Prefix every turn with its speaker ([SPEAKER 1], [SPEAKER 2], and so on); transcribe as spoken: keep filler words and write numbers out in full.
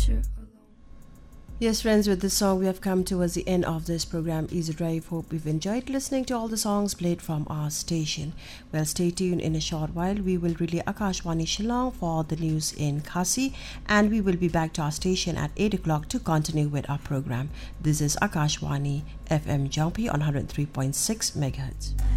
[SPEAKER 1] Yes, friends, with this song we have come towards the end of this program, Easy Drive. Hope you've enjoyed listening to all the songs played from our station. Well, stay tuned. In a short while we will relay Akashvani Shillong for the news in Khasi, and we will be back to our station at eight o'clock to continue with our program. This is Akashvani F M Jampi on one hundred three point six megahertz.